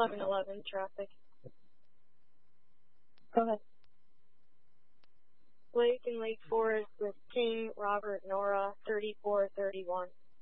1111 traffic. Go ahead. Lake and Lake Forest with King, Robert, Nora, 3431.